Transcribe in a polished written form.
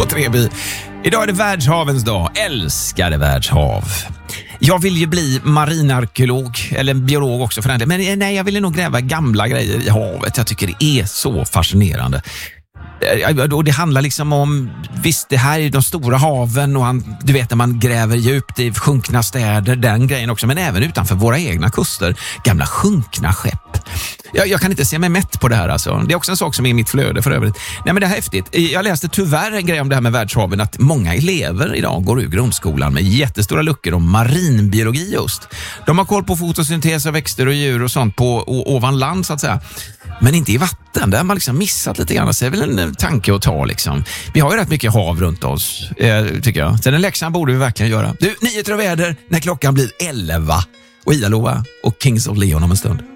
på Treby. Idag är det världshavens dag. Älskade världshav. Jag vill ju bli marinarkeolog eller biolog också för den delen. Men nej, jag ville nog gräva gamla grejer i havet. Jag tycker det är så fascinerande. Och det handlar liksom om, visst det här är de stora haven och du vet när man gräver djupt i sjunkna städer, den grejen också, men även utanför våra egna kuster, gamla sjunkna skepp. Jag kan inte se mig mätt på det här alltså. Det är också en sak som är i mitt flöde för övrigt. Nej men det här är häftigt. Jag läste tyvärr en grej om det här med världshaven, att många elever idag går ur grundskolan med jättestora luckor om marinbiologi just. De har koll på fotosyntes av växter och djur och sånt på ovan land så att säga. Men inte i vatten, där har man liksom missat lite grann. Så det är väl en tanke att ta liksom. Vi har ju rätt mycket hav runt oss, tycker jag. Så den läxan borde vi verkligen göra. Du, nyheter och väder när klockan blir 11. Och Ida Lova och Kings of Leon om en stund.